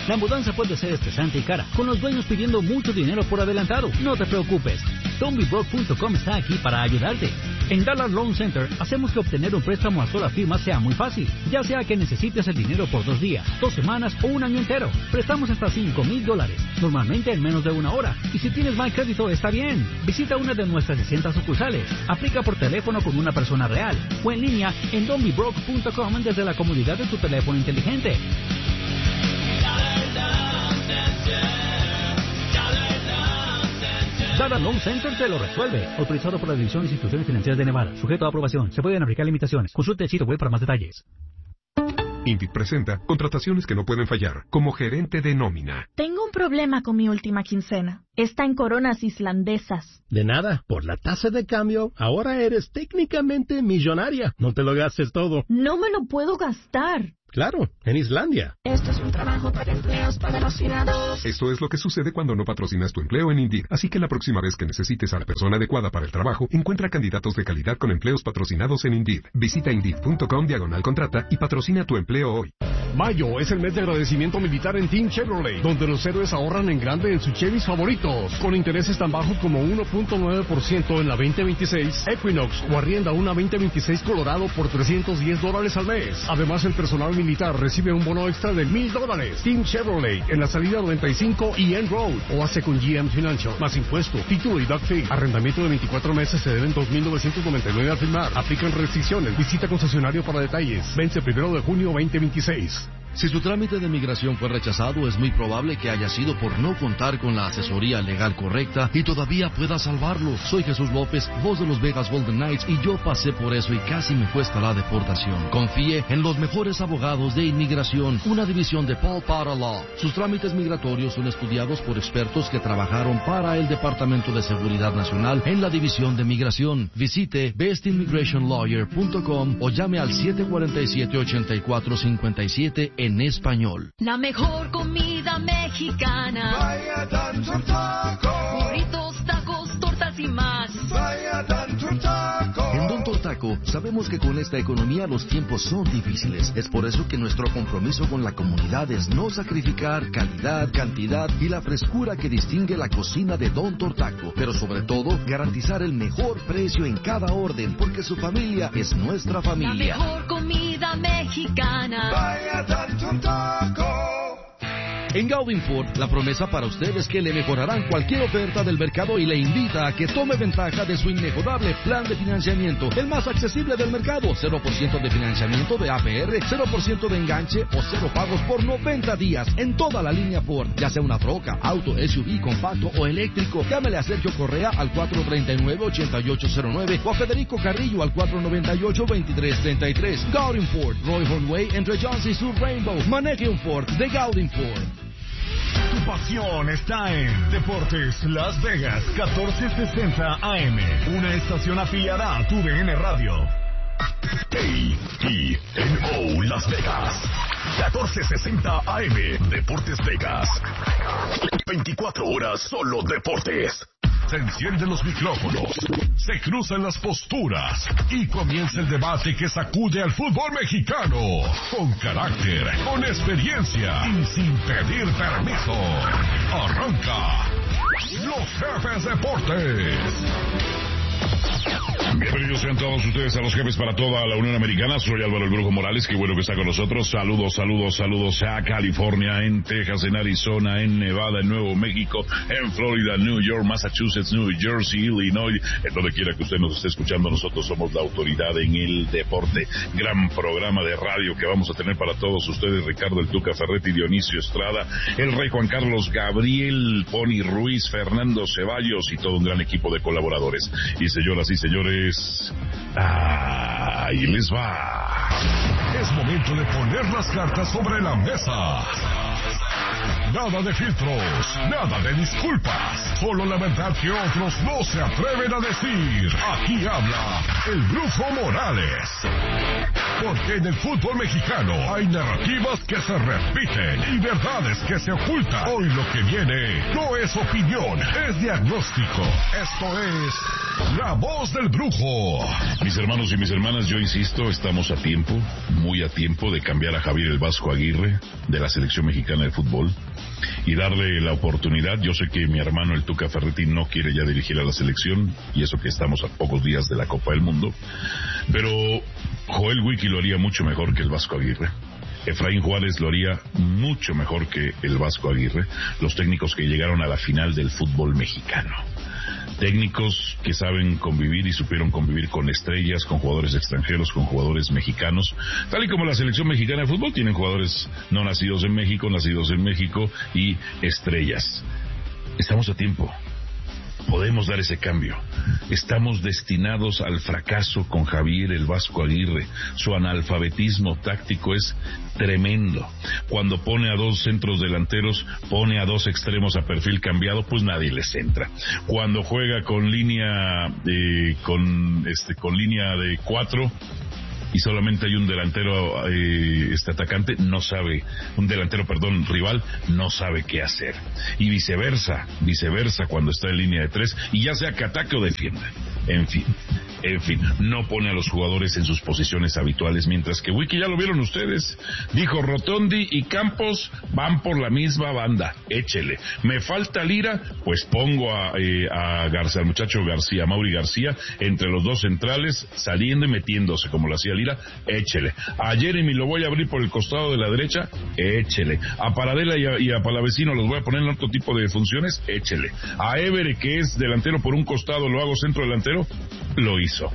La mudanza puede ser estresante y cara, con los dueños pidiendo mucho dinero por adelantado. No te preocupes, don'tbebroke.com está aquí para ayudarte. En Dallas Loan Center hacemos que obtener un préstamo a sola firma sea muy fácil, ya sea que necesites el dinero por 2 días, 2 semanas o un año entero. Prestamos hasta $5,000, normalmente en menos de 1 hora. Y si tienes mal crédito, está bien. Visita una de nuestras 60 sucursales. Aplica por teléfono con una persona real o en línea en don'tbebroke.com desde la comodidad de tu teléfono inteligente. Dallas Loan Center te lo resuelve. Autorizado por la División de Instituciones Financieras de Nevada. Sujeto a aprobación. Se pueden aplicar limitaciones. Consulte el sitio web para más detalles. Indeed presenta contrataciones que no pueden fallar, como gerente de nómina. Tengo un problema con mi última quincena. Está en coronas islandesas. De nada, por la tasa de cambio, ahora eres técnicamente millonaria. No te lo gastes todo. No me lo puedo gastar. Claro, en Islandia. Esto es un trabajo para empleos patrocinados. Esto es lo que sucede cuando no patrocinas tu empleo en Indeed. Así que la próxima vez que necesites a la persona adecuada para el trabajo, encuentra candidatos de calidad con empleos patrocinados en Indeed. Visita Indeed.com/contrata y patrocina tu empleo hoy. Mayo es el mes de agradecimiento militar en Team Chevrolet, donde los héroes ahorran en grande en sus Chevys favoritos, con intereses tan bajos como 1.9% en la 2026 Equinox o arrienda una 2026 Colorado por $310 al mes. Además, el personal militar recibe un bono extra de $1,000. Team Chevrolet en la salida 95 y End Road, o hace con GM Financial, más impuesto, título y doc fee. Arrendamiento de 24 meses se deben $2,999 al firmar. Aplican restricciones. Visita concesionario para detalles. Vence 1 de junio 2026. Si su trámite de migración fue rechazado, es muy probable que haya sido por no contar con la asesoría legal correcta y todavía pueda salvarlo. Soy Jesús López, voz de los Vegas Golden Knights, y yo pasé por eso y casi me cuesta la deportación. Confíe en los mejores abogados de inmigración, una división de Paul Potter Law. Sus trámites migratorios son estudiados por expertos que trabajaron para el Departamento de Seguridad Nacional en la División de Migración. Visite bestimmigrationlawyer.com o llame al 747-8457 en español. La mejor comida mexicana. Vaya Tanto Taco. Burritos, tacos, tortas y más. Vaya Tanto Taco. En Don Tortaco sabemos que con esta economía los tiempos son difíciles. Es por eso que nuestro compromiso con la comunidad es no sacrificar calidad, cantidad y la frescura que distingue la cocina de Don Tortaco. Pero sobre todo, garantizar el mejor precio en cada orden, porque su familia es nuestra familia. La mejor comida mexicana. Vaya Tanto Taco. En Gaudin Ford, la promesa para usted es que le mejorarán cualquier oferta del mercado y le invita a que tome ventaja de su inmejorable plan de financiamiento, el más accesible del mercado. 0% de financiamiento de APR, 0% de enganche o 0 pagos por 90 días en toda la línea Ford, ya sea una troca, auto, SUV, compacto o eléctrico. Llámele a Sergio Correa al 439-8809 o a Federico Carrillo al 498-2333. Gaudin Ford, Roy Way entre Johnson y Sur Rainbow. Maneje un Ford de Gaudin Ford. Tu pasión está en Deportes Las Vegas 1460 AM, una estación afiliada a tu DN Radio. KENO Las Vegas 1460 AM, Deportes Vegas. 24 horas solo deportes. Se encienden los micrófonos, se cruzan las posturas y comienza el debate que sacude al fútbol mexicano. Con carácter, con experiencia y sin pedir permiso. Arranca Los Jefes Deportes. Bienvenidos sean todos ustedes a Los Jefes para toda la Unión Americana. Soy Álvaro el Brujo Morales, qué bueno que está con nosotros. Saludos a California, en Texas, en Arizona, en Nevada, en Nuevo México, en Florida, New York, Massachusetts, New Jersey, Illinois, en donde quiera que usted nos esté escuchando. Nosotros somos la autoridad en el deporte. Gran programa de radio que vamos a tener para todos ustedes. Ricardo el Tuca Ferretti, Dionisio Estrada, el Rey Juan Carlos, Gabriel Pony Ruiz, Fernando Ceballos y todo un gran equipo de colaboradores. Y señoras y señores, ahí les va. Es momento de poner las cartas sobre la mesa. Nada de filtros, nada de disculpas, solo la verdad que otros no se atreven a decir. Aquí habla el Brujo Morales. Porque en el fútbol mexicano hay narrativas que se repiten y verdades que se ocultan. Hoy lo que viene no es opinión, es diagnóstico. Esto es La Voz del Brujo. Mis hermanos y mis hermanas, yo insisto, estamos a tiempo, muy a tiempo de cambiar a Javier el Vasco Aguirre de la selección mexicana de fútbol y darle la oportunidad. Yo sé que mi hermano el Tuca Ferretti no quiere ya dirigir a la selección, y eso que estamos a pocos días de la Copa del Mundo, pero Joel Wiki lo haría mucho mejor que el Vasco Aguirre. Efraín Juárez lo haría mucho mejor que el Vasco Aguirre, los técnicos que llegaron a la final del fútbol mexicano. Técnicos que saben convivir y supieron convivir con estrellas, con jugadores extranjeros, con jugadores mexicanos, tal y como la selección mexicana de fútbol tienen jugadores no nacidos en México, nacidos en México y estrellas. Estamos a tiempo. Podemos dar ese cambio. Estamos destinados al fracaso con Javier el Vasco Aguirre. Su analfabetismo táctico es tremendo. Cuando pone a dos centros delanteros, pone a dos extremos a perfil cambiado, pues nadie les entra. Cuando juega con línea con línea de 4 y solamente hay un delantero atacante, no sabe, rival, no sabe qué hacer. Y viceversa, cuando está en línea de 3, y ya sea que ataque o defienda. En fin, no pone a los jugadores en sus posiciones habituales, mientras que Wiki, ya lo vieron ustedes, dijo Rotondi y Campos van por la misma banda, échele. Me falta Lira, pues pongo a García, al muchacho García, Mauri García, entre los dos centrales, saliendo y metiéndose como lo hacía Lira, échele. A Jeremy lo voy a abrir por el costado de la derecha, échele. A Paradela y a Palavecino los voy a poner en otro tipo de funciones, échele. A Évere, que es delantero por un costado, lo hago centro delantero, lo hizo.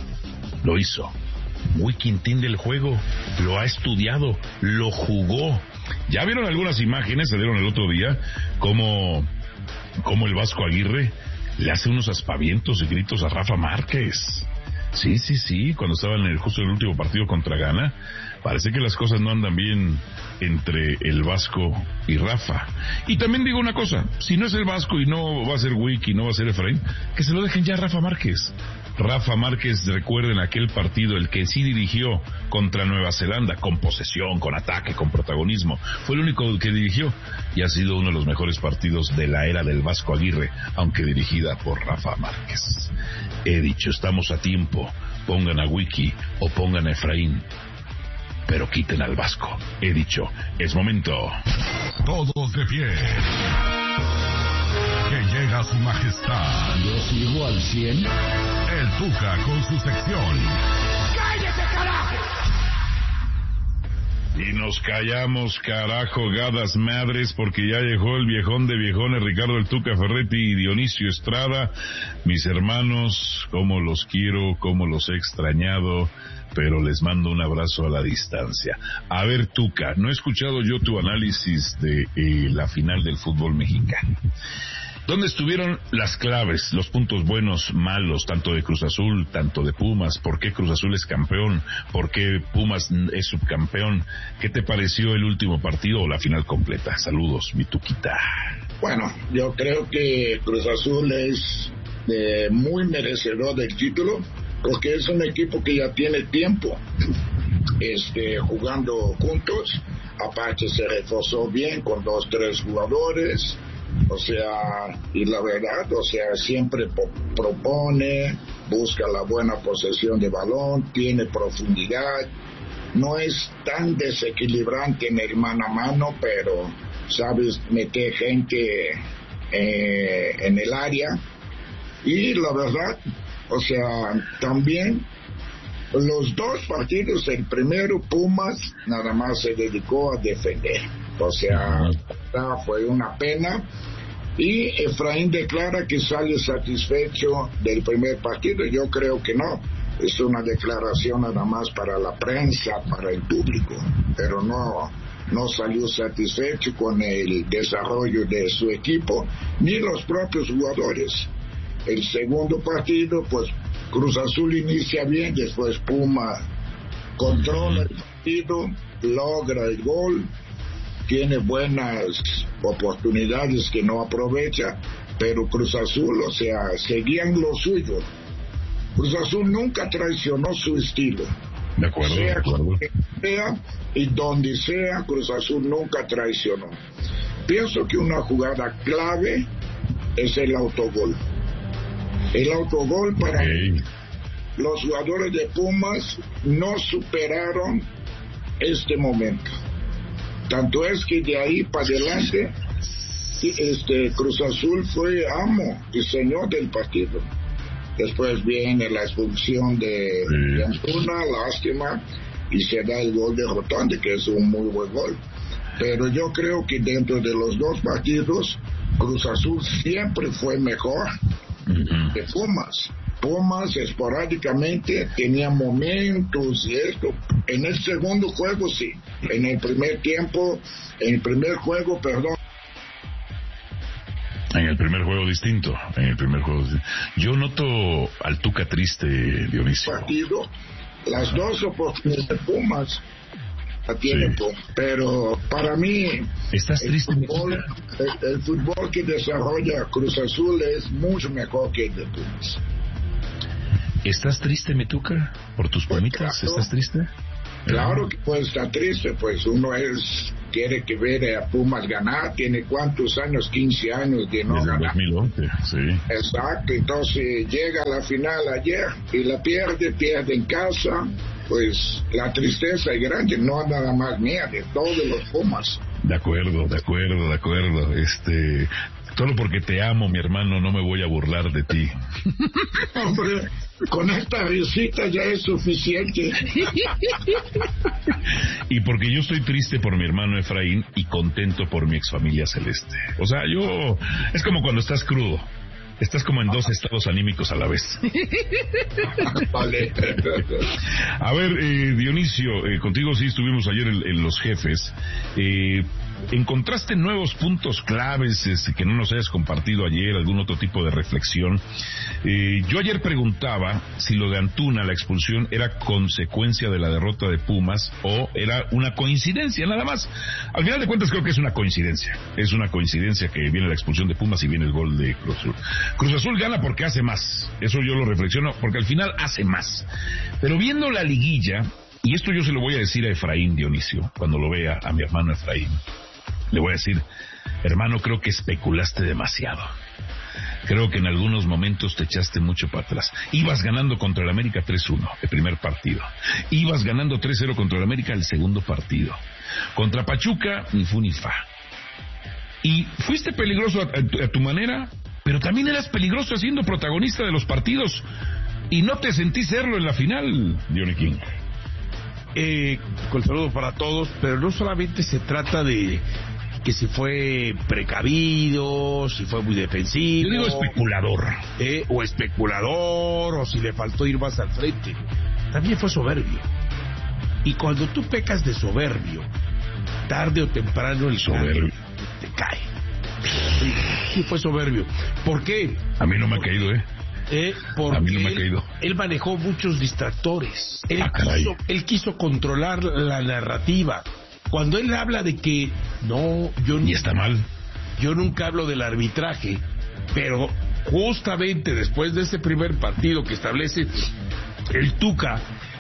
Wiki entiende el juego, lo ha estudiado, lo jugó. Ya vieron algunas imágenes, salieron el otro día, como el Vasco Aguirre le hace unos aspavientos y gritos a Rafa Márquez. Sí, cuando estaba justo en el último partido contra Ghana. Parece que las cosas no andan bien entre el Vasco y Rafa. Y también digo una cosa, si no es el Vasco y no va a ser Wiki, no va a ser Efraín, que se lo dejen ya a Rafa Márquez. Rafa Márquez, recuerden aquel partido, el que sí dirigió contra Nueva Zelanda, con posesión, con ataque, con protagonismo. Fue el único que dirigió y ha sido uno de los mejores partidos de la era del Vasco Aguirre, aunque dirigida por Rafa Márquez. He dicho, estamos a tiempo. Pongan a Wiki o pongan a Efraín, pero quiten al Vasco. He dicho, es momento. Todos de pie. Que llega su majestad. Yo sigo al 100. El Tuca con su sección. ¡Cállese, carajo! Y nos callamos, carajo, gadas madres, porque ya llegó el viejón de viejones, Ricardo el Tuca Ferretti y Dionisio Estrada. Mis hermanos, cómo los quiero, cómo los he extrañado, pero les mando un abrazo a la distancia. A ver, Tuca, no he escuchado yo tu análisis de la final del fútbol mexicano. ¿Dónde estuvieron las claves, los puntos buenos, malos, tanto de Cruz Azul, tanto de Pumas? ¿Por qué Cruz Azul es campeón? ¿Por qué Pumas es subcampeón? ¿Qué te pareció el último partido o la final completa? Saludos, mi Tuquita. Bueno, yo creo que Cruz Azul es muy merecedor del título, porque es un equipo que ya tiene tiempo jugando juntos. Aparte se reforzó bien con 2-3 jugadores. Y la verdad, siempre propone, busca la buena posesión de balón, tiene profundidad, no es tan desequilibrante en el mano a mano, pero sabes meter gente en el área. Y la verdad, también los dos partidos, el primero Pumas nada más se dedicó a defender, fue una pena. Y Efraín declara que sale satisfecho del primer partido. Yo creo que no, es una declaración nada más para la prensa, para el público, pero no salió satisfecho con el desarrollo de su equipo ni los propios jugadores. El segundo partido, pues Cruz Azul inicia bien, después Puma controla el partido, logra el gol, tiene buenas oportunidades que no aprovecha, pero Cruz Azul, seguían lo suyo. Cruz Azul nunca traicionó su estilo. De acuerdo, sea de acuerdo. Sea y donde sea, Cruz Azul nunca traicionó. Pienso que una jugada clave es el autogol. El autogol para los jugadores de Pumas no superaron este momento. Tanto es que de ahí para adelante Cruz Azul fue amo y señor del partido. Después viene la expulsión de Antuna, lástima, y se da el gol de Rotondi, que es un muy buen gol. Pero yo creo que dentro de los dos partidos, Cruz Azul siempre fue mejor que Pumas. Pumas esporádicamente tenía momentos y esto. En el segundo juego sí, en el primer juego, En el primer juego distinto. Yo noto al Tuca triste, Dionisio. Partido, las dos oportunidades de Pumas la tiene Pumas. Pero para mí ¿estás triste? El fútbol que desarrolla Cruz Azul es mucho mejor que el de Pumas. ¿Estás triste, mi Tuca? ¿Por tus Pumitas? Claro. ¿Estás triste? Claro que puede estar triste, pues uno quiere que ver a Pumas ganar, tiene cuántos años, 15 años de no ganar. 2011, sí. Exacto, entonces llega a la final ayer y la pierde en casa, pues la tristeza es grande, no nada más mía, de todos los Pumas. De acuerdo. Solo porque te amo, mi hermano, no me voy a burlar de ti. Hombre, con esta risita ya es suficiente. Y porque yo estoy triste por mi hermano Efraín y contento por mi exfamilia celeste. O sea, es como cuando estás crudo. Estás como en dos estados anímicos a la vez. Vale. A ver, Dionisio, contigo sí estuvimos ayer en Los Jefes. ¿Encontraste nuevos puntos claves que no nos hayas compartido ayer? ¿Algún otro tipo de reflexión? Yo ayer preguntaba si lo de Antuna, la expulsión, era consecuencia de la derrota de Pumas o era una coincidencia, nada más. Al final de cuentas creo que es una coincidencia. Es una coincidencia que viene la expulsión de Pumas y viene el gol de Cruz Azul. Cruz Azul gana porque hace más. Eso yo lo reflexiono, porque al final hace más. Pero viendo la liguilla, y esto yo se lo voy a decir a Efraín, Dionisio, cuando lo vea a mi hermano Efraín, le voy a decir, hermano, creo que especulaste demasiado. Creo que en algunos momentos te echaste mucho para atrás. Ibas ganando contra el América 3-1 el primer partido. Ibas ganando 3-0 contra el América el segundo partido. Contra Pachuca, ni fu ni fa. Y fuiste peligroso a tu manera, pero también eras peligroso siendo protagonista de los partidos. Y no te sentí serlo en la final, Johnny King. Con saludo para todos, pero no solamente se trata de que si fue precavido, si fue muy defensivo. Yo digo especulador. O especulador, o si le faltó ir más al frente. También fue soberbio. Y cuando tú pecas de soberbio, tarde o temprano el soberbio te cae. Sí, fue soberbio. ¿Por qué? A mí no me ha caído, porque a mí no me ha caído. Él manejó muchos distractores. Él quiso controlar la narrativa. Cuando él habla de que y está mal. Yo nunca hablo del arbitraje, pero justamente después de ese primer partido que establece el Tuca,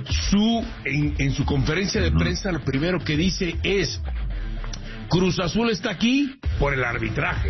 en su conferencia de prensa lo primero que dice es: Cruz Azul está aquí por el arbitraje.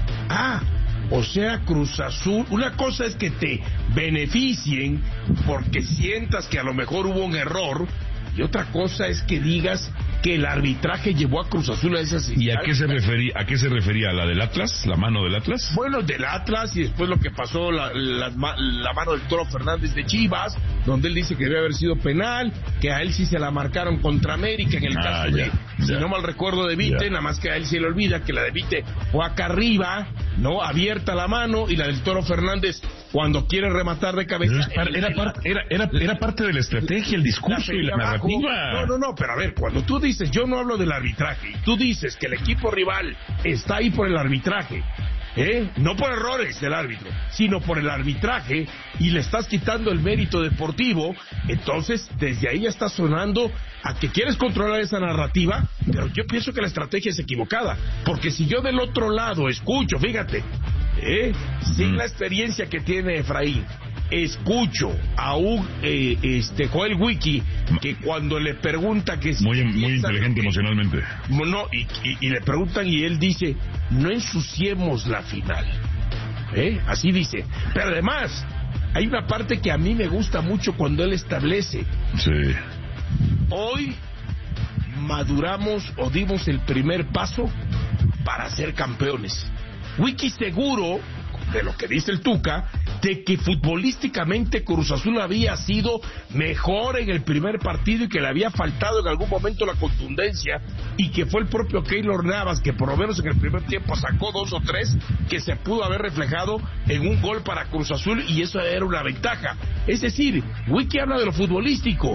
O sea, Cruz Azul, una cosa es que te beneficien porque sientas que a lo mejor hubo un error, y otra cosa es que digas que el arbitraje llevó a Cruz Azul a esas instancias. ¿Y a qué se refería? ¿A la del Atlas? ¿La mano del Atlas? Bueno, del Atlas, y después lo que pasó, la mano del Toro Fernández de Chivas, donde él dice que debe haber sido penal, que a él sí se la marcaron contra América, en el caso si no mal recuerdo, de Vite, nada más que a él se le olvida que la de Vite fue acá arriba, ¿no? Abierta la mano, y la del Toro Fernández, cuando quiere rematar de cabeza... Era parte de la estrategia, el discurso y la narrativa. No, pero a ver, cuando tú dices, yo no hablo del arbitraje, tú dices que el equipo rival está ahí por el arbitraje, no por errores del árbitro, sino por el arbitraje, y le estás quitando el mérito deportivo, entonces desde ahí ya está sonando a que quieres controlar esa narrativa, pero yo pienso que la estrategia es equivocada, porque si yo del otro lado escucho, fíjate, sin la experiencia que tiene Efraín, escucho a un Joel Wiki que cuando le pregunta que muy inteligente emocionalmente, no, y le preguntan y él dice, no ensuciemos la final, así dice. Pero además hay una parte que a mí me gusta mucho cuando él establece, sí, hoy maduramos o dimos el primer paso para ser campeones. Wiki seguro de lo que dice el Tuca, de que futbolísticamente Cruz Azul había sido mejor en el primer partido y que le había faltado en algún momento la contundencia, y que fue el propio Keylor Navas que por lo menos en el primer tiempo sacó 2 o 3 que se pudo haber reflejado en un gol para Cruz Azul, y eso era una ventaja. Es decir, Wiki habla de lo futbolístico.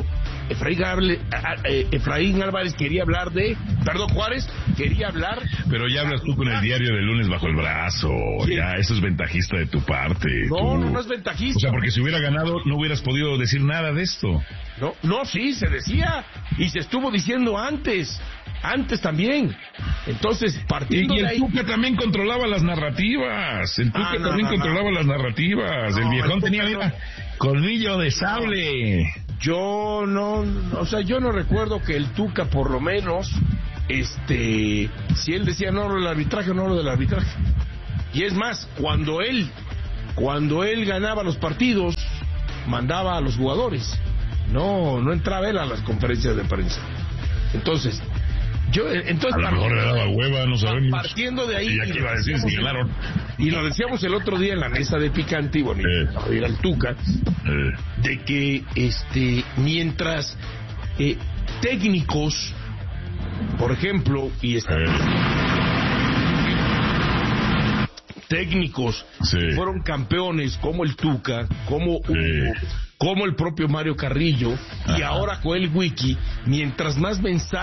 Efraín Álvarez quería hablar Juárez quería hablar. Pero ya hablas tú con el diario del lunes bajo el brazo. Sí. Ya, eso es ventajista de tu parte. No es ventajista. O sea, porque si hubiera ganado no hubieras podido decir nada de esto. No, sí, se decía y se estuvo diciendo antes también. Entonces, partiendo y de ahí... el Tuca también controlaba las narrativas. El Tuca también controlaba las narrativas. El viejón tenía, mira, colmillo de sable. Yo no recuerdo que el Tuca, por lo menos, si él decía no lo del arbitraje, no lo del arbitraje. Y es más, cuando él ganaba los partidos, mandaba a los jugadores. No entraba él a las conferencias de prensa. Entonces a lo mejor le daba hueva, no sabemos. Partiendo de ahí, y aquí iba a decir si ganaron. Y lo decíamos el otro día en la mesa de Picante, y bueno, era el Tuca, de que mientras técnicos, por ejemplo, técnicos fueron campeones como el Tuca, como Hugo, como el propio Mario Carrillo, y ahora Joel Wiki, mientras más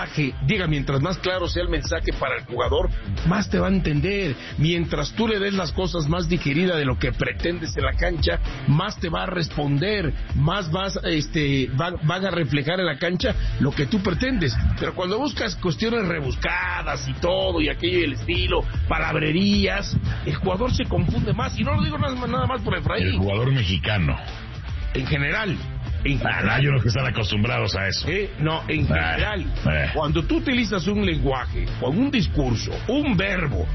claro sea el mensaje para el jugador, más te va a entender. Mientras tú le des las cosas más digeridas de lo que pretendes en la cancha, más te va a responder, más van a reflejar en la cancha lo que tú pretendes. Pero cuando buscas cuestiones rebuscadas y todo, y aquello y el estilo, palabrerías, el jugador se confunde más. Y no lo digo nada más por Efraín. El jugador mexicano. En general. Hay unos que están acostumbrados a eso. En general. Cuando tú utilizas un lenguaje, con un discurso, un verbo,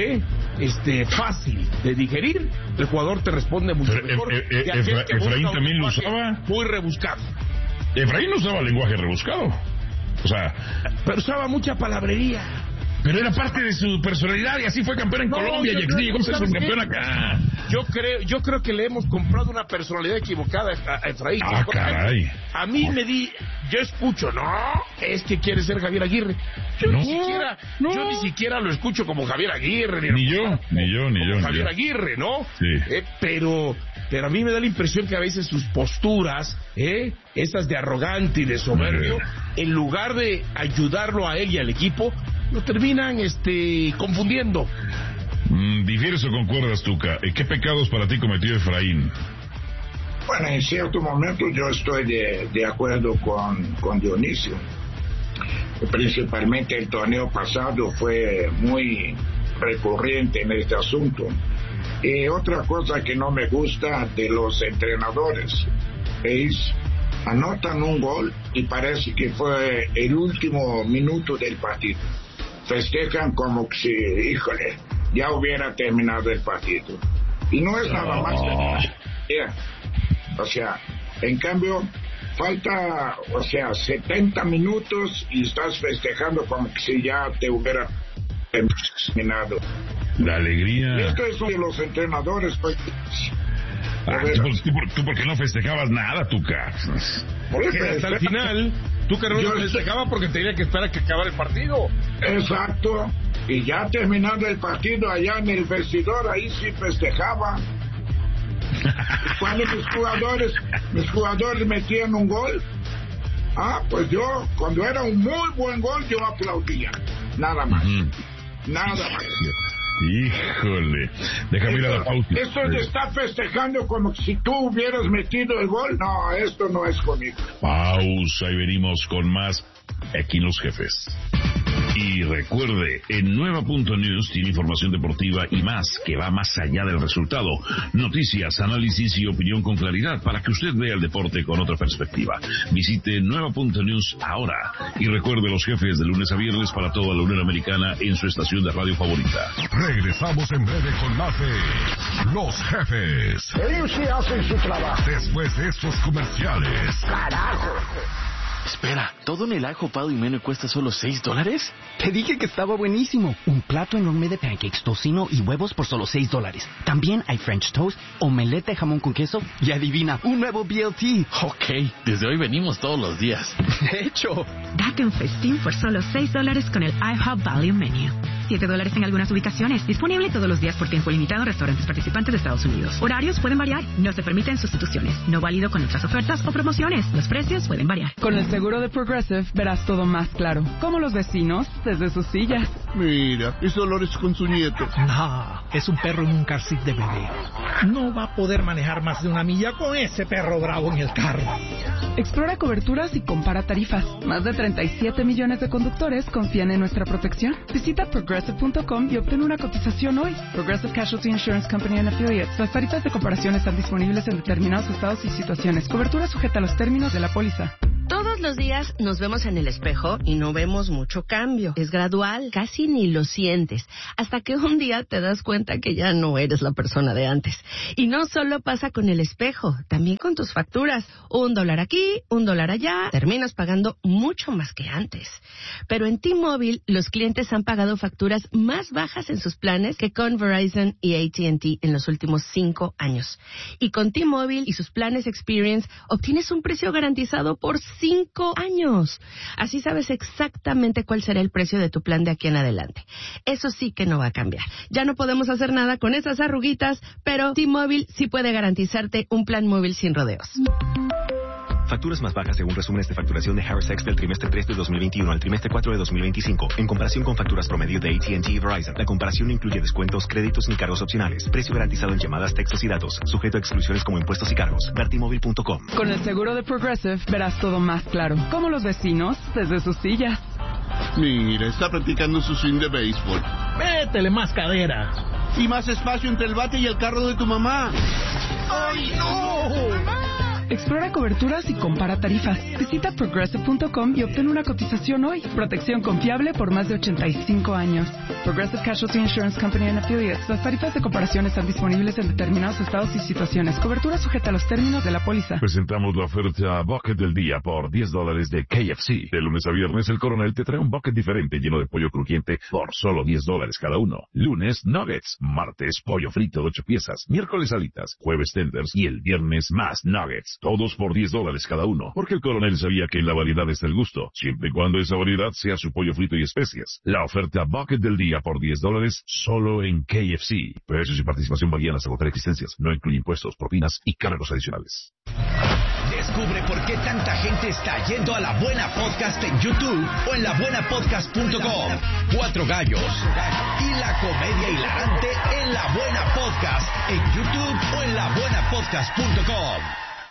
fácil de digerir, el jugador te responde mucho mejor. Efraín también lo usaba. Muy rebuscado. Efraín no usaba lenguaje rebuscado. O sea. Pero usaba mucha palabrería. Pero era parte de su personalidad y así fue campeón en Colombia y aquí llegó a ser campeón acá. Yo creo que le hemos comprado una personalidad equivocada a Efraín. Caray. A mí yo escucho, es que quiere ser Javier Aguirre. Yo ni siquiera lo escucho como Javier Aguirre. Ni yo. Javier Aguirre, ¿no? Sí. Pero a mí me da la impresión que a veces sus posturas, esas de arrogante y de soberbio, en lugar de ayudarlo a él y al equipo, lo terminan confundiendo. ¿Difieres o concuerdas, Tuca? ¿Qué pecados para ti cometió Efraín? Bueno, en cierto momento yo estoy de acuerdo con Dionisio. Principalmente el torneo pasado fue muy recurrente en este asunto. Y otra cosa que no me gusta de los entrenadores es anotan un gol y parece que fue el último minuto del partido. Festejan como que si, ya hubiera terminado el partido. Y no es nada más. O sea, en cambio, falta, 70 minutos y estás festejando como que si ya te hubiera terminado. La alegría. Esto es de los entrenadores. ¿Tú por qué no festejabas nada, Tuca? Porque hasta el final, Tuca no festejaba porque tenía que esperar a que acabara el partido. Exacto. Y ya terminando el partido allá en el vestidor, ahí sí festejaba. Cuando mis jugadores metían un gol, pues yo, cuando era un muy buen gol, yo aplaudía. Nada más. Nada más. Híjole, déjame ir a la pausa. Esto de estar festejando como si tú hubieras metido el gol, no, esto no es conmigo. Pausa y venimos con más aquí en Los Jefes. Y recuerde, en Nueva.News tiene información deportiva y más, que va más allá del resultado. Noticias, análisis y opinión con claridad para que usted vea el deporte con otra perspectiva. Visite Nueva.News ahora. Y recuerde los jefes de lunes a viernes para toda la Unión Americana en su estación de radio favorita. Regresamos en breve con más de Los Jefes. Ellos sí hacen su trabajo. Después de estos comerciales. ¡Carajo! Espera, ¿todo en el ajo Pado y Meno cuesta solo $6? Te dije que estaba buenísimo. Un plato enorme de pancakes, tocino y huevos por solo $6. También hay French toast, omelette de jamón con queso y adivina, un nuevo BLT. Ok, desde hoy venimos todos los días. De hecho. Date un festín por solo $6 con el IHOP Value Menu. $7 en algunas ubicaciones. Disponible todos los días por tiempo limitado en restaurantes participantes de Estados Unidos. Horarios pueden variar. No se permiten sustituciones. No válido con otras ofertas o promociones. Los precios pueden variar. Con el seguro de Progressive verás todo más claro. Como los vecinos desde sus sillas. Mira, es Dolores con su nieto. No, es un perro en un car seat de bebé. No va a poder manejar más de 1 milla con ese perro bravo en el carro. Explora coberturas y compara tarifas. Más de 37 millones de conductores confían en nuestra protección. Visita Progressive.com y obtén una cotización hoy. Progressive Casualty Insurance Company and Affiliates. Las tarifas de comparación están disponibles en determinados estados y situaciones. Cobertura sujeta a los términos de la póliza. Todos los días nos vemos en el espejo y no vemos mucho cambio. Es gradual, casi ni lo sientes, hasta que un día te das cuenta que ya no eres la persona de antes. Y no solo pasa con el espejo, también con tus facturas. $1 aquí, $1 allá, terminas pagando mucho más que antes. Pero en T-Mobile, los clientes han pagado facturas más bajas en sus planes que con Verizon y AT&T en los últimos 5 años. Y con T-Mobile y sus planes Experience, obtienes un precio garantizado por 5 años. Así sabes exactamente cuál será el precio de tu plan de aquí en adelante. Eso sí que no va a cambiar. Ya no podemos hacer nada con esas arruguitas, pero T-Mobile sí puede garantizarte un plan móvil sin rodeos. Facturas más bajas según resúmenes de facturación de Harris X del trimestre 3 de 2021 al trimestre 4 de 2025, en comparación con facturas promedio de AT&T y Verizon. La comparación no incluye descuentos, créditos ni cargos opcionales. Precio garantizado en llamadas, textos y datos. Sujeto a exclusiones como impuestos y cargos. Vertimóvil.com. Con el seguro de Progressive verás todo más claro. Como los vecinos desde sus sillas. Mira, está practicando su swing de béisbol. Métele más cadera. Y más espacio entre el bate y el carro de tu mamá. ¡Ay, no! ¡Mamá! Explora coberturas y compara tarifas. Visita Progressive.com y obtén una cotización hoy. Protección confiable por más de 85 años. Progressive Casualty Insurance Company and Affiliates. Las tarifas de comparación están disponibles en determinados estados y situaciones. Cobertura sujeta a los términos de la póliza. Presentamos la oferta Bucket del Día por $10 de KFC. De lunes a viernes, el Coronel te trae un bucket diferente lleno de pollo crujiente por solo $10 cada uno. Lunes, nuggets. Martes, pollo frito de 8 piezas. Miércoles, alitas. Jueves, tenders. Y el viernes, más nuggets. Todos por $10 cada uno, porque el Coronel sabía que en la variedad está el gusto, siempre y cuando esa variedad sea su pollo frito y especias. La oferta Bucket del Día por $10 solo en KFC. Precios y participación varían hasta agotar existencias. No incluye impuestos, propinas y cargos adicionales. Descubre por qué tanta gente está yendo a La Buena Podcast en YouTube o en labuenapodcast.com. 4 gallos y la comedia hilarante en La Buena Podcast en YouTube o en labuenapodcast.com.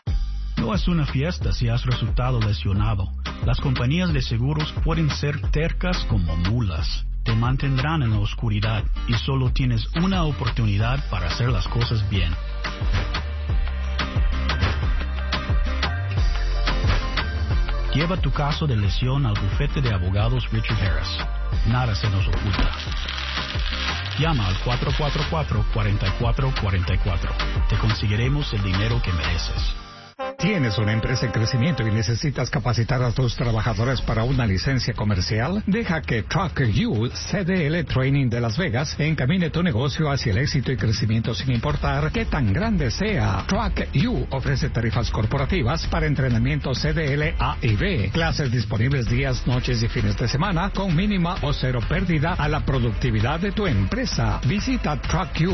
No es una fiesta si has resultado lesionado. Las compañías de seguros pueden ser tercas como mulas. Te mantendrán en la oscuridad y solo tienes una oportunidad para hacer las cosas bien. Lleva tu caso de lesión al bufete de abogados Richard Harris. Nada se nos oculta. Llama al 444-4444. Te conseguiremos el dinero que mereces. ¿Tienes una empresa en crecimiento y necesitas capacitar a tus trabajadores para una licencia comercial? Deja que Truck You, CDL Training de Las Vegas, encamine tu negocio hacia el éxito y crecimiento sin importar qué tan grande sea. Truck You ofrece tarifas corporativas para entrenamiento CDL A y B, clases disponibles días, noches y fines de semana con mínima o cero pérdida a la productividad de tu empresa. Visita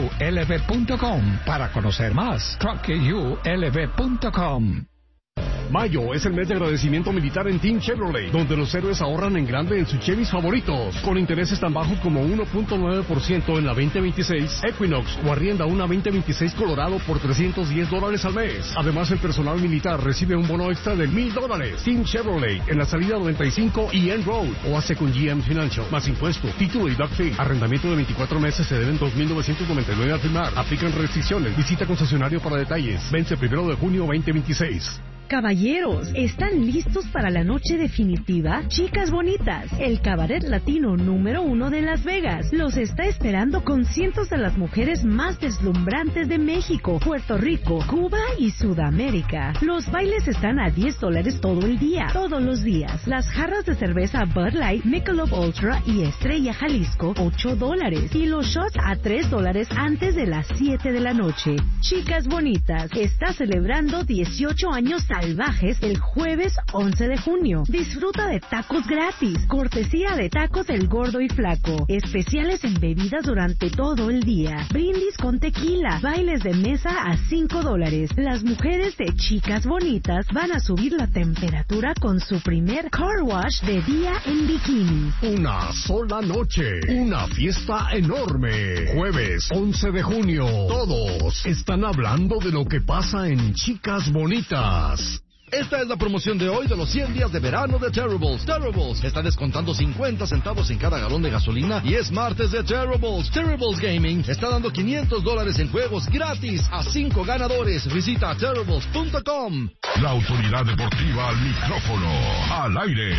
truckyoulv.com para conocer más. truckyoulv.com. Mayo es el mes de agradecimiento militar en Team Chevrolet, donde los héroes ahorran en grande en sus Chevys favoritos, con intereses tan bajos como 1.9% en la 2026 Equinox o arrienda una 2026 Colorado por $310 al mes. Además, el personal militar recibe un bono extra de $1,000. Team Chevrolet en la salida 95 y End Road, o hace con GM Financial, más impuesto, título y doc fee. Arrendamiento de 24 meses, se deben $2,999 al firmar. Aplican restricciones. Visita concesionario para detalles. Vence 1 de junio 2026. Caballeros, ¿están listos para la noche definitiva? Chicas Bonitas, el cabaret latino número 1 de Las Vegas, los está esperando con cientos de las mujeres más deslumbrantes de México, Puerto Rico, Cuba y Sudamérica. Los bailes están a $10 todo el día, todos los días. Las jarras de cerveza Bud Light, Michelob Ultra y Estrella Jalisco, $8. Y los shots a $3 antes de las 7 de la noche. Chicas Bonitas está celebrando 18 años salvajes el jueves 11 de junio. Disfruta de tacos gratis, cortesía de Tacos El Gordo y Flaco, especiales en bebidas durante todo el día, brindis con tequila, bailes de mesa a $5. Las mujeres de Chicas Bonitas van a subir la temperatura con su primer car wash de día en bikini. Una sola noche, una fiesta enorme. Jueves 11 de junio, todos están hablando de lo que pasa en Chicas Bonitas. Esta es la promoción de hoy de los 100 días de verano de Terribles. Terribles está descontando 50 centavos en cada galón de gasolina y es martes de Terribles. Terribles Gaming está dando $500 en juegos gratis a 5 ganadores. Visita Terribles.com. La autoridad deportiva al micrófono, al aire.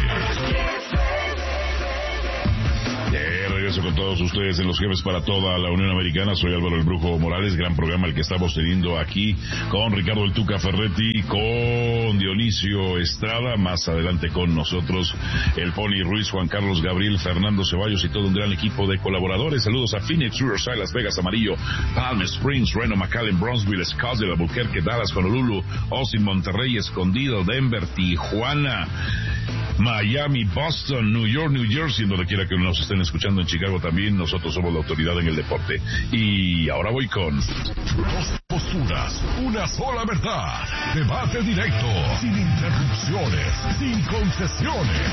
Regreso con todos ustedes en los Jefes para toda la Unión Americana. Soy Álvaro el Brujo Morales. Gran programa el que estamos teniendo aquí con Ricardo el Tuca Ferretti, con Dionisio Estrada, más adelante con nosotros el Pony Ruiz, Juan Carlos Gabriel, Fernando Ceballos y todo un gran equipo de colaboradores. Saludos a Phoenix, Riverside, Las Vegas, Amarillo, Palm Springs, Reno, McAllen, Bronzeville, Scottsdale, Albuquerque, Dallas, Honolulu, Austin, Monterrey, Escondido, Denver, Tijuana, Miami, Boston, New York, New Jersey, donde quiera que nos estén escuchando, en Chicago también. Nosotros somos la autoridad en el deporte. Y ahora voy con... Dos posturas, una sola verdad. Debate directo, sin interrupciones, sin concesiones.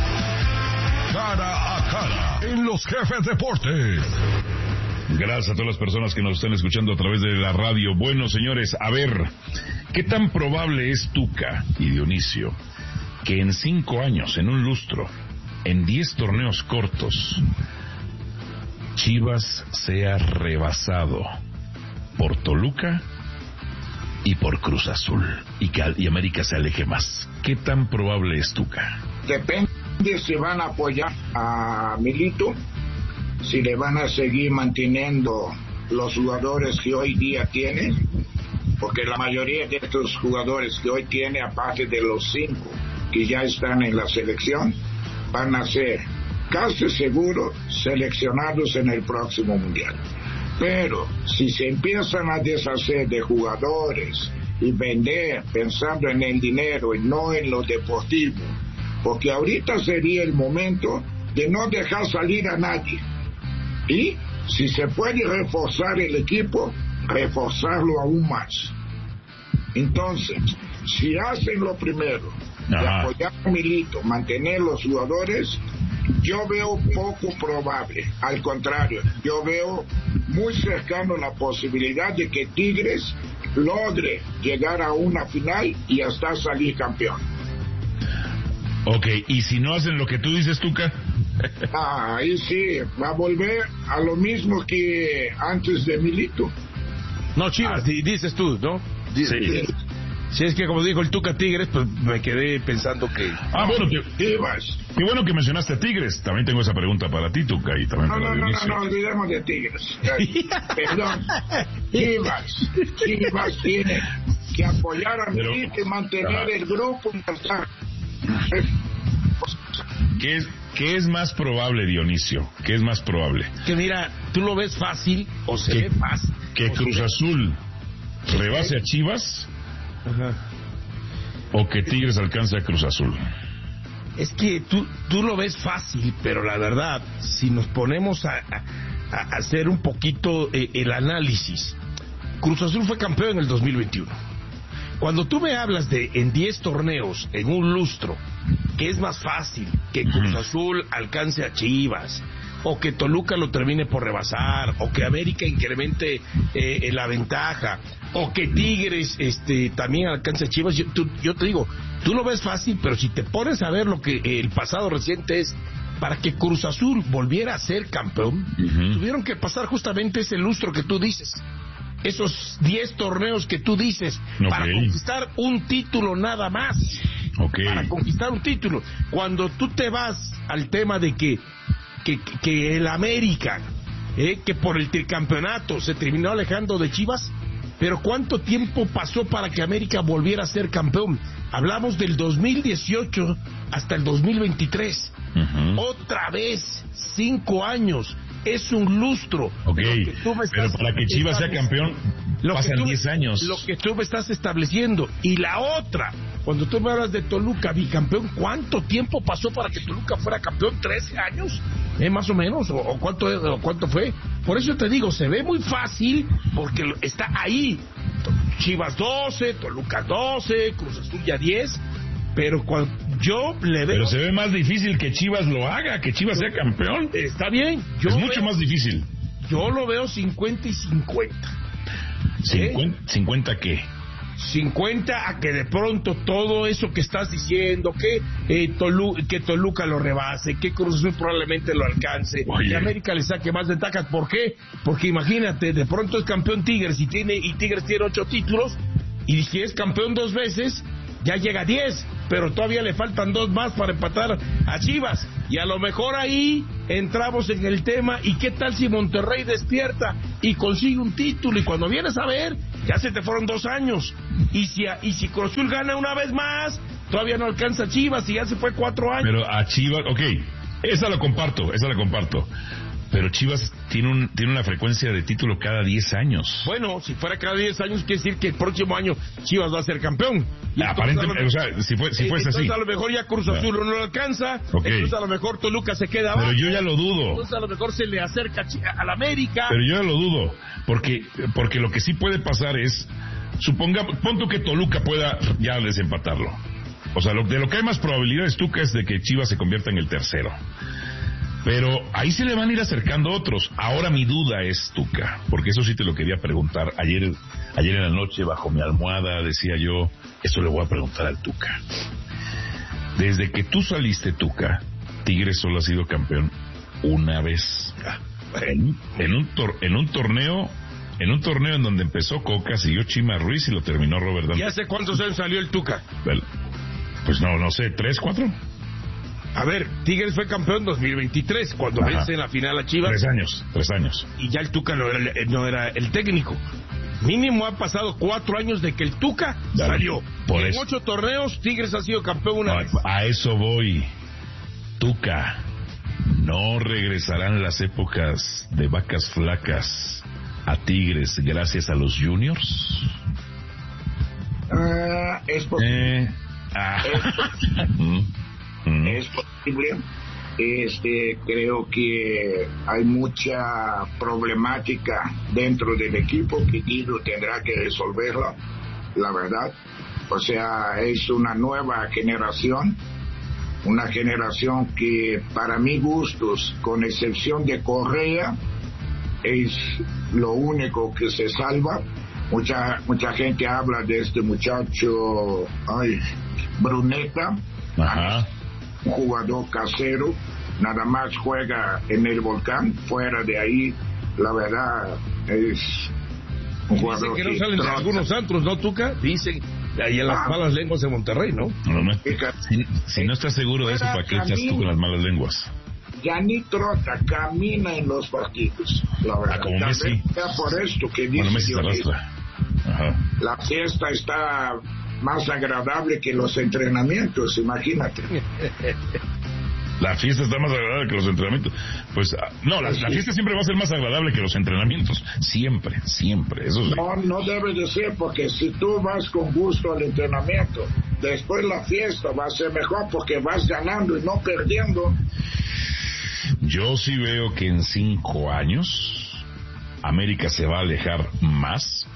Cara a cara, en los Jefes Deportes. Gracias a todas las personas que nos están escuchando a través de la radio. Bueno, señores, a ver, ¿qué tan probable es, Tuca y Dionisio, que en 5 años, en un lustro, en 10 torneos cortos, Chivas sea rebasado por Toluca y por Cruz Azul y América se aleje más? ¿Qué tan probable es, Tuca? Depende si van a apoyar a Milito, si le van a seguir manteniendo los jugadores que hoy día tiene, porque la mayoría de estos jugadores que hoy tiene, aparte de los 5 que ya están en la selección, van a ser casi seguro seleccionados en el próximo mundial. Pero si se empiezan a deshacer de jugadores y vender pensando en el dinero y no en lo deportivo, porque ahorita sería el momento de no dejar salir a nadie, y si se puede reforzar el equipo, reforzarlo aún más. Entonces, si hacen lo primero de apoyar a Milito, mantener los jugadores, yo veo poco probable. Al contrario, yo veo muy cercano la posibilidad de que Tigres logre llegar a una final y hasta salir campeón. Ok, ¿y si no hacen lo que tú dices, Tuca? Ahí sí, va a volver a lo mismo que antes de Milito. No, Chivas, dices tú, ¿no? Sí. Si es que, como dijo el Tuca, Tigres, pues me quedé pensando que... bueno, qué bueno que mencionaste a Tigres. También tengo esa pregunta para ti, Tuca, y también para Dionisio. No, olvidemos de Tigres. Perdón. Chivas tiene que apoyar a Milito y mantener el grupo. ¿Qué es más probable, Dionisio? ¿Qué es más probable? Que mira, tú lo ves fácil, o se ve fácil. Que Cruz Azul rebase a Chivas... Ajá. ¿O que Tigres alcance a Cruz Azul? Es que tú lo ves fácil, pero la verdad, si nos ponemos a hacer un poquito el análisis, Cruz Azul fue campeón en el 2021. cuando tú me hablas de en 10 torneos, en un lustro, que es más fácil que Cruz Azul alcance a Chivas, o que Toluca lo termine por rebasar, o que América incremente la ventaja, o que Tigres también alcance a Chivas, yo te digo, tú lo ves fácil, pero si te pones a ver lo que el pasado reciente es, para que Cruz Azul volviera a ser campeón, tuvieron que pasar justamente ese lustro que tú dices, esos 10 torneos que tú dices, para conquistar un título nada más, para conquistar un título. Cuando tú te vas al tema de que el América, que por el tricampeonato se terminó alejando de Chivas, pero ¿cuánto tiempo pasó para que América volviera a ser campeón? Hablamos del 2018 hasta el 2023. Otra vez, 5 años. Es un lustro. Pero para que Chivas sea campeón, pasan 10 años. Lo que tú me estás estableciendo. Y la otra, cuando tú me hablas de Toluca, bicampeón, ¿cuánto tiempo pasó para que Toluca fuera campeón? ¿13 años? Más o menos. ¿O cuánto fue? Por eso te digo, se ve muy fácil, porque está ahí. Chivas 12, Toluca 12, Cruz Azul ya 10. Pero cuando yo le veo... Pero se ve más difícil que Chivas lo haga, que Chivas sea campeón. Está bien. Es mucho más difícil. Yo lo veo 50 y 50. ¿50 qué? 50 a que de pronto todo eso que estás diciendo, que Toluca lo rebase, que Cruz Azul probablemente lo alcance, que América le saque más ventajas. ¿Por qué? Porque imagínate, de pronto es campeón Tigres y Tigres tiene 8 títulos, y si es campeón 2 veces, ya llega a 10, pero todavía le faltan 2 más para empatar a Chivas, y a lo mejor ahí entramos en el tema, y qué tal si Monterrey despierta y consigue un título, y cuando vienes a ver, ya se te fueron 2 años, y si Cruz Azul gana una vez más, todavía no alcanza a Chivas, y ya se fue 4 años. Pero a Chivas, esa la comparto, pero Chivas tiene una frecuencia de título cada 10 años. Bueno, si fuera cada 10 años, quiere decir que el próximo año Chivas va a ser campeón. Aparentemente, si fuese así. Entonces a lo mejor ya Cruz Azul no lo alcanza, entonces a lo mejor Toluca se queda abajo. Pero yo ya lo dudo. Entonces a lo mejor se le acerca al América. Pero yo ya lo dudo, porque lo que sí puede pasar es, pon tú que Toluca pueda ya desempatarlo. O sea, de lo que hay más probabilidades, Tuca, es de que Chivas se convierta en el tercero. Pero ahí se le van a ir acercando otros. Ahora mi duda es, Tuca, porque eso sí te lo quería preguntar. Ayer en la noche, bajo mi almohada, decía yo, eso le voy a preguntar al Tuca. Desde que tú saliste, Tuca, Tigres solo ha sido campeón una vez. En un torneo en donde empezó Coca, siguió Chima Ruiz y lo terminó Robert Dante. ¿Y hace cuántos años salió el Tuca? Pues no sé, 3, 4. A ver, Tigres fue campeón 2023, cuando vence en la final a Chivas. 3 años. Y ya el Tuca no era el técnico. Mínimo ha pasado 4 años de que el Tuca salió. En 8 torneos, Tigres ha sido campeón una vez. A eso voy. Tuca, ¿no regresarán las épocas de vacas flacas a Tigres gracias a los juniors? Es posible. Es posible. Creo que hay mucha problemática dentro del equipo que Guido tendrá que resolverla, la verdad. O sea, es una nueva generación, una generación que para mis gustos, con excepción de Correa, es lo único que se salva. Mucha gente habla de este muchacho Bruneta. Un jugador casero, nada más juega en el Volcán, fuera de ahí, la verdad, es un jugador que no salen de algunos antros, ¿no, Tuca? Dicen, ahí en las malas lenguas de Monterrey, ¿no? Si no estás seguro de eso, ¿para qué echas tú con las malas lenguas? Ya ni trota, camina en los partidos, la verdad. Como Messi. Por esto que dice Messi se arrastra. La fiesta está más agradable que los entrenamientos, imagínate. La fiesta está más agradable que los entrenamientos. Pues no, la fiesta siempre va a ser más agradable que los entrenamientos. Siempre, eso sí. No debe de ser, porque si tú vas con gusto al entrenamiento, después la fiesta va a ser mejor porque vas ganando y no perdiendo. Yo sí veo que en 5 años América se va a alejar más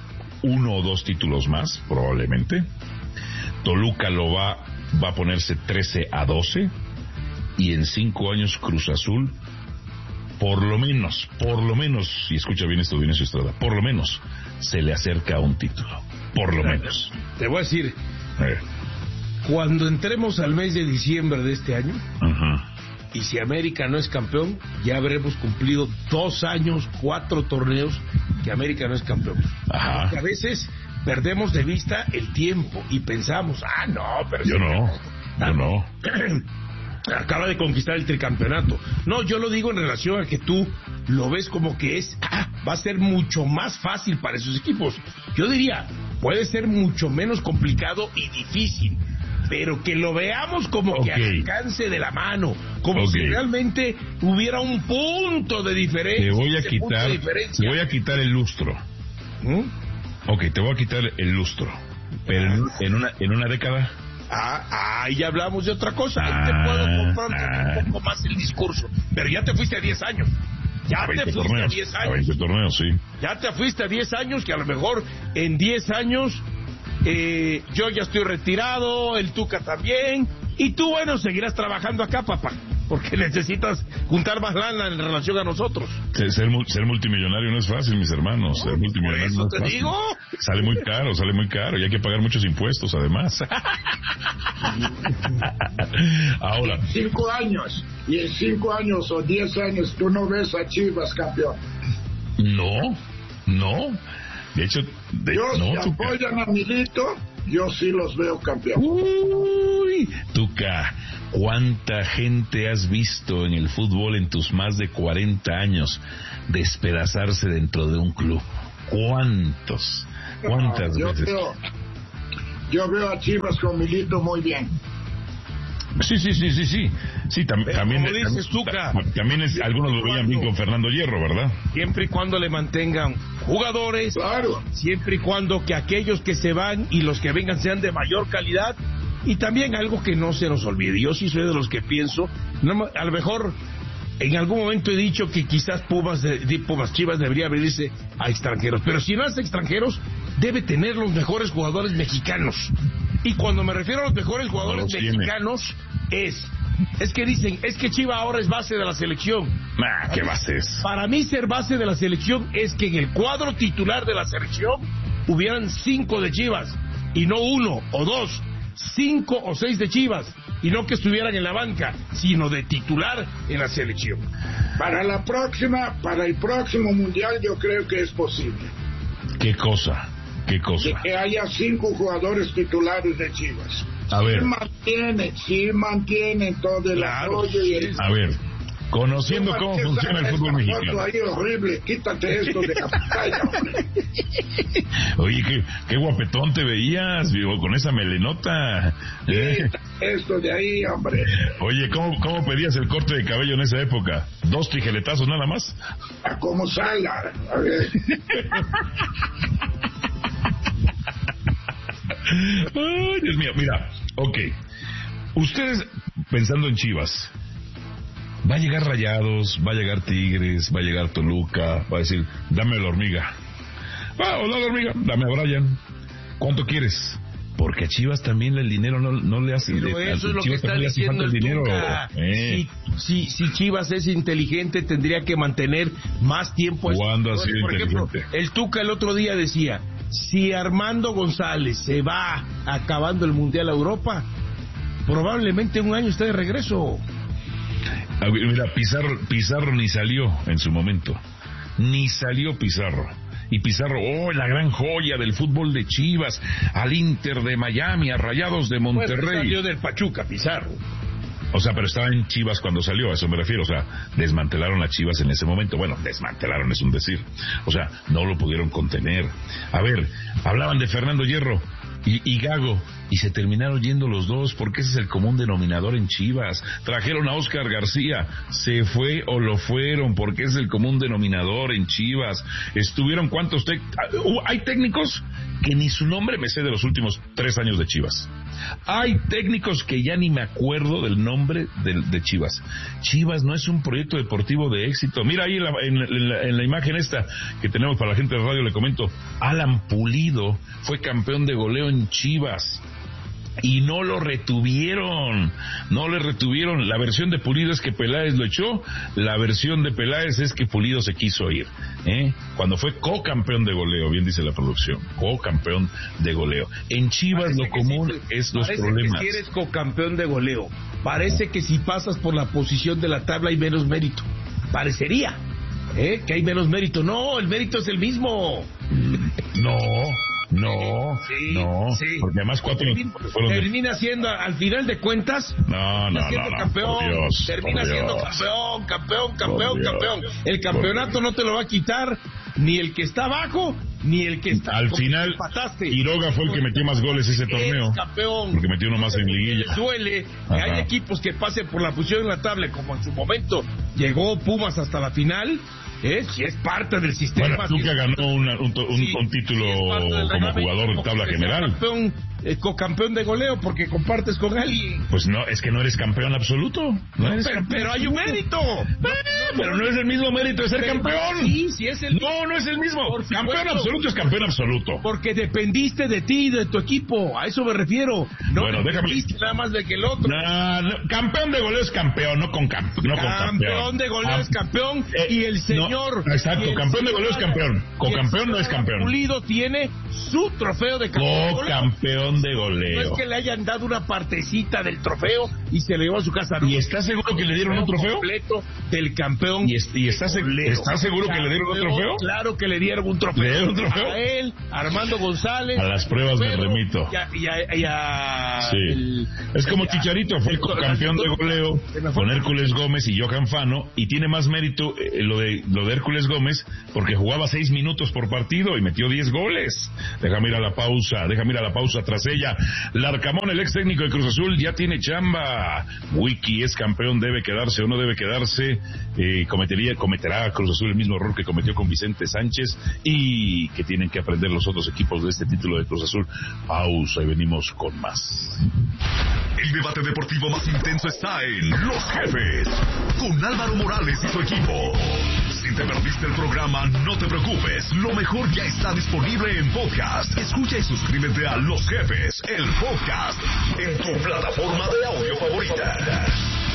1 o 2 títulos más, probablemente. Toluca lo va a ponerse 13-12, y en 5 años Cruz Azul, por lo menos, y escucha bien esto, Dionisio Estrada, por lo menos se le acerca a un título, por lo menos. Te voy a decir, cuando entremos al mes de diciembre de este año, y si América no es campeón, ya habremos cumplido 2 años, 4 torneos que América no es campeón. Porque a veces perdemos de vista el tiempo y pensamos, pero yo no. Acaba de conquistar el tricampeonato. No, yo lo digo en relación a que tú lo ves como que va a ser mucho más fácil para esos equipos. Yo diría, puede ser mucho menos complicado y difícil, pero que lo veamos como que al alcance de la mano, como si realmente hubiera un punto de diferencia. Te voy a quitar el lustro. Te voy a quitar el lustro, pero en una década. Ya hablamos de otra cosa. Te puedo comprar un poco más el discurso, pero ya te fuiste a 10 años. Ya te fuiste a 10 años. A 20 torneos, sí. Ya te fuiste a 10 años, que a lo mejor en 10 años yo ya estoy retirado, el Tuca también, y tú, bueno, seguirás trabajando acá, papá, porque necesitas juntar más lana en relación a nosotros. Ser multimillonario no es fácil, mis hermanos. Ser multimillonario no es fácil. Digo. Sale muy caro, y hay que pagar muchos impuestos, además. Ahora. 5 años, y en 5 años o 10 años, ¿tú no ves a Chivas campeón? No. De hecho, si apoyan a Milito, yo sí los veo campeón. Tuca, ¿cuánta gente has visto en el fútbol en tus más de 40 años despedazarse dentro de un club? ¿Cuántas veces? Yo veo a Chivas con Milito muy bien. Sí, también dices, Tuca, también algunos lo veían bien con Fernando Hierro, ¿verdad? Siempre y cuando le mantengan jugadores, siempre y cuando que aquellos que se van y los que vengan sean de mayor calidad, y también algo que no se nos olvide. Yo sí soy de los que pienso, a lo mejor en algún momento he dicho que quizás Chivas debería abrirse a extranjeros, pero si no es extranjeros, debe tener los mejores jugadores mexicanos. Y cuando me refiero a los mejores jugadores mexicanos, es que dicen, es que Chivas ahora es base de la selección. ¿Qué base es? Para mí ser base de la selección es que en el cuadro titular de la selección hubieran 5 de Chivas, y no 1 o 2, 5 o 6 de Chivas, y no que estuvieran en la banca, sino de titular en la selección. Para el próximo mundial yo creo que es posible. ¿Qué cosa? De que haya 5 jugadores titulares de Chivas. A ver. Sí mantienen todo el apoyo y el... A ver, conociendo cómo funciona el fútbol mexicano. Ahí horrible, quítate esto de la pantalla, hombre. Oye, qué guapetón te veías, vivo, con esa melenota. Esto de ahí, hombre. Oye, ¿cómo pedías el corte de cabello en esa época? 2 tijeletazos nada más. Como salga. A ver. Ay, Dios mío, mira, ustedes pensando en Chivas, va a llegar Rayados, va a llegar Tigres, va a llegar Toluca, va a decir, dame la hormiga. Hola la hormiga, dame a Brian. ¿Cuánto quieres? Porque a Chivas también el dinero no le hace. Pero eso es lo que está diciendo el Tuca. Si Chivas es inteligente, tendría que mantener más tiempo. ¿Cuándo ha sido inteligente? Por ejemplo, el Tuca el otro día decía, si Armando González se va acabando el Mundial a Europa, probablemente un año esté de regreso. Mira, Pizarro ni salió en su momento. Ni salió Pizarro. Y Pizarro, la gran joya del fútbol de Chivas, al Inter de Miami, a Rayados de Monterrey. Bueno, salió del Pachuca, Pizarro. O sea, pero estaba en Chivas cuando salió, a eso me refiero. O sea, desmantelaron a Chivas en ese momento. Bueno, desmantelaron es un decir. O sea, no lo pudieron contener. A ver, hablaban de Fernando Hierro. y Gago, y se terminaron yendo los dos, porque ese es el común denominador en Chivas. Trajeron a Oscar García, se fue o lo fueron, porque es el común denominador en Chivas. Estuvieron cuántos hay técnicos que ni su nombre me sé de los últimos 3 años de Chivas. Hay técnicos que ya ni me acuerdo del nombre de Chivas. Chivas no es un proyecto deportivo de éxito. Mira ahí en la imagen esta que tenemos para la gente de radio, le comento, Alan Pulido fue campeón de goleo en Chivas y no lo retuvieron. La versión de Pulido es que Peláez lo echó, la versión de Peláez es que Pulido se quiso ir, cuando fue co-campeón de goleo, bien dice la producción, co-campeón de goleo. En Chivas parece lo común es los problemas. Que si eres co-campeón de goleo, parece que si pasas por la posición de la tabla hay menos mérito. Parecería que hay menos mérito. No, el mérito es el mismo. No, porque además 4 termina siendo, al final de cuentas, campeón, termina siendo campeón. El campeonato no te lo va a quitar ni el que está abajo, ni el que está... Al final, Quiroga fue el que metió más goles ese torneo, campeón, porque metió uno más en liguilla. Duele que hay equipos que pasen por la posición en la tabla, como en su momento llegó Pumas hasta la final. Si es parte del sistema. Bueno, Tuca ganó un título como jugador de tabla general. Co-campeón de goleo porque compartes con alguien. Pues no, es que no eres campeón absoluto. Pero hay un mérito. Pero no es el mismo mérito de ser campeón. Sí es el mismo. No es el mismo. Campeón absoluto es campeón absoluto. Porque dependiste de ti y de tu equipo. A eso me refiero. No dependiste nada más de que el otro. Campeón de goleo es campeón, no con campeón. Campeón de goleo es campeón y el señor. Exacto, campeón de goleo es campeón. Co-campeón no es campeón. Pulido tiene su trofeo de campeón. Co-campeón de goleo. No es que le hayan dado una partecita del trofeo y se le llevó a su casa. ¿Y estás seguro que le dieron un trofeo? Completo del campeón. ¿Y estás seguro que le dieron un trofeo? Claro que le dieron un trofeo. ¿Le dieron un trofeo? A él, a Armando González. A las pruebas me remito. Sí. Es como Chicharito, fue el campeón de goleo con Hércules Gómez y Johan Fano, y tiene más mérito lo de Hércules Gómez porque jugaba 6 minutos por partido y metió 10 goles. Déjame ir a la pausa tras ella. Larcamón, el ex técnico de Cruz Azul, ya tiene chamba. Wiki es campeón, debe quedarse o no debe quedarse. Cometerá Cruz Azul el mismo error que cometió con Vicente Sánchez y que tienen que aprender los otros equipos de este título de Cruz Azul. Pausa y venimos con más. El debate deportivo más intenso está en Los Jefes, con Álvaro Morales y su equipo. Si te perdiste el programa, no te preocupes. Lo mejor ya está disponible en podcast. Escucha y suscríbete a Los Jefes, el podcast, en tu plataforma de audio favorita.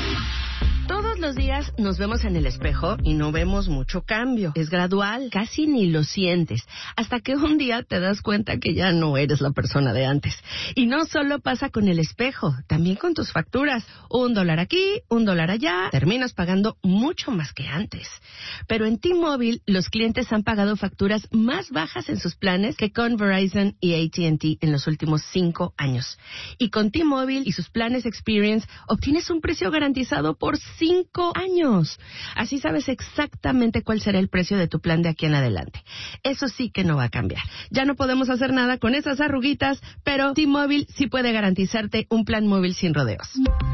Todos los días nos vemos en el espejo y no vemos mucho cambio. Es gradual, casi ni lo sientes, hasta que un día te das cuenta que ya no eres la persona de antes. Y no solo pasa con el espejo, también con tus facturas. $1 aquí, $1 allá, terminas pagando mucho más que antes. Pero en T-Mobile, los clientes han pagado facturas más bajas en sus planes que con Verizon y AT&T en los últimos 5 años. Y con T-Mobile y sus planes Experience, obtienes un precio garantizado por 5 años. Así sabes exactamente cuál será el precio de tu plan de aquí en adelante. Eso sí que no va a cambiar. Ya no podemos hacer nada con esas arruguitas, pero T-Mobile sí puede garantizarte un plan móvil sin rodeos.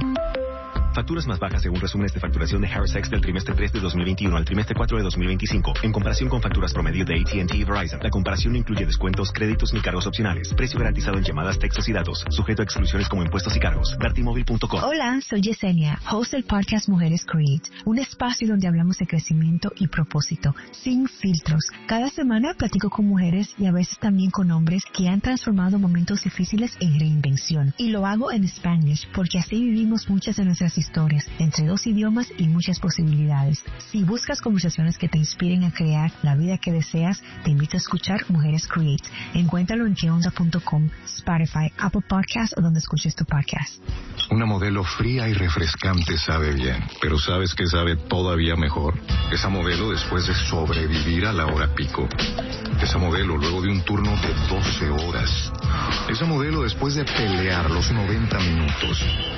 Facturas más bajas según resúmenes de facturación de Harris X del trimestre 3 de 2021 al trimestre 4 de 2025, en comparación con facturas promedio de AT&T y Verizon. La comparación no incluye descuentos, créditos ni cargos opcionales. Precio garantizado en llamadas, textos y datos. Sujeto a exclusiones como impuestos y cargos. Dartimóvil.com. Hola, soy Yesenia, host del podcast Mujeres Create, un espacio donde hablamos de crecimiento y propósito, sin filtros. Cada semana platico con mujeres y a veces también con hombres que han transformado momentos difíciles en reinvención. Y lo hago en Spanish, porque así vivimos muchas de nuestras historias, entre 2 idiomas y muchas posibilidades. Si buscas conversaciones que te inspiren a crear la vida que deseas, te invito a escuchar Mujeres Create. Encuéntralo en queonda.com, Spotify, Apple Podcasts o donde escuches tu podcast. Una modelo fría y refrescante sabe bien, pero ¿sabes qué sabe todavía mejor? Esa modelo después de sobrevivir a la hora pico. Esa modelo luego de un turno de 12 horas. Esa modelo después de pelear los 90 minutos.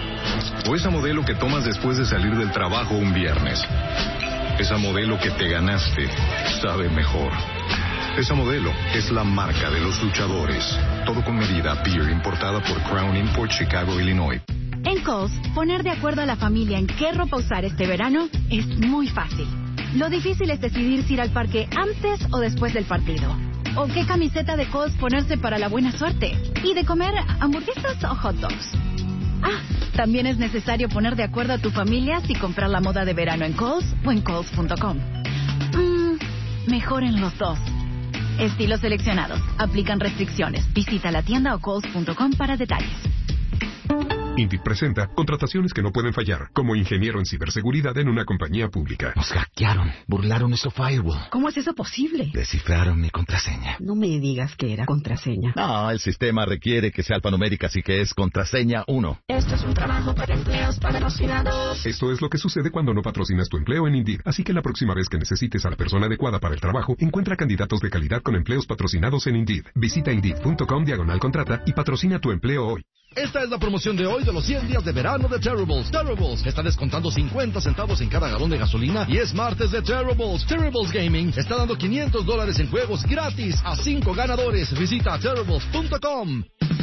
O esa modelo que tomas después de salir del trabajo un viernes. Esa modelo que te ganaste sabe mejor. Esa Modelo es la marca de los luchadores. Todo con medida. Beer importada por Crown Import, Chicago, Illinois. En Kohl's, poner de acuerdo a la familia en qué ropa usar este verano es muy fácil. Lo difícil es decidir si ir al parque antes o después del partido. O qué camiseta de Kohl's ponerse para la buena suerte. Y de comer hamburguesas o hot dogs. También es necesario poner de acuerdo a tu familia si comprar la moda de verano en Kohl's o en Kohl's.com. Mejor en los dos. Estilos seleccionados. Aplican restricciones. Visita la tienda o Kohl's.com para detalles. Indeed presenta contrataciones que no pueden fallar, como ingeniero en ciberseguridad en una compañía pública. Nos hackearon, burlaron nuestro firewall. ¿Cómo es eso posible? Descifraron mi contraseña. No me digas que era contraseña. No, el sistema requiere que sea alfanumérica, así que es contraseña 1. Esto es un trabajo para empleos patrocinados. Esto es lo que sucede cuando no patrocinas tu empleo en Indeed. Así que la próxima vez que necesites a la persona adecuada para el trabajo, encuentra candidatos de calidad con empleos patrocinados en Indeed. Visita Indeed.com/contrata y patrocina tu empleo hoy. Esta es la promoción de hoy de los 100 días de verano de Terribles. Terribles está descontando 50 centavos en cada galón de gasolina y es martes de Terribles. Terribles Gaming está dando $500 en juegos gratis a 5 ganadores. Visita Terribles.com.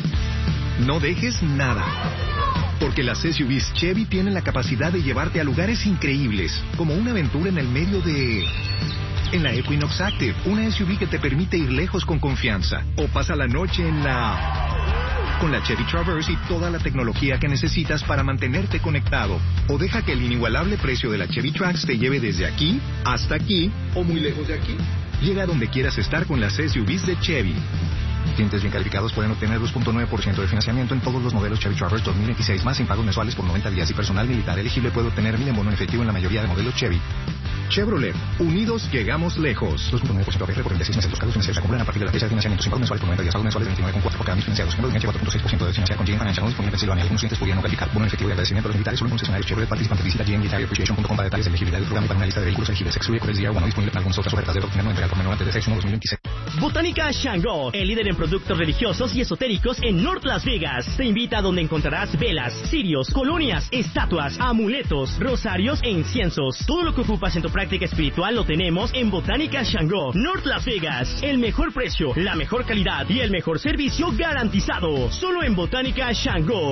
No dejes nada, porque las SUVs Chevy tienen la capacidad de llevarte a lugares increíbles, como una aventura en el medio de... En la Equinox Active, una SUV que te permite ir lejos con confianza. O pasa la noche en la... Con la Chevy Traverse y toda la tecnología que necesitas para mantenerte conectado. O deja que el inigualable precio de la Chevy Trax te lleve desde aquí hasta aquí o muy lejos de aquí. Llega a donde quieras estar con las SUVs de Chevy. Clientes bien calificados pueden obtener 2.9% de financiamiento en todos los modelos Chevy Traverse 2026 más sin pagos mensuales por 90 días y personal militar elegible puede obtener 1,000 en bono en efectivo en la mayoría de modelos Chevy. Chevrolet, unidos llegamos lejos. 2.9% APR por 36 meses. Los cargos financieros se acumulan a partir de la fecha de financiamiento sin pagos mensuales por 90 días. Pagos mensuales de 29,4 por cada mes financiados. Ejemplo de enganche 4.6% de financiar con GM Financial disponible en Pensilvania. Algunos clientes podrían no calificar. Bono en efectivo y agradecimiento a los militares solo en concesionarios Chevrolet participantes. Visita gmguitarappreciation.com para detalles de elegibilidad del programa y para una lista de vehículos elegibles. Excluye Corrales DR1 no disponible para algunas otras ofertas. Debe obtener no entregar por menor antes de 6/1/2026. Botánica Shango, el líder en productos religiosos y esotéricos en North Las Vegas. Te invita a donde encontrarás velas, cirios, colonias, estatuas, amuletos, rosarios e inciensos. Todo lo que ocupas en tu práctica espiritual lo tenemos en Botánica Shango, North Las Vegas. El mejor precio, la mejor calidad y el mejor servicio garantizado. Solo en Botánica Shango.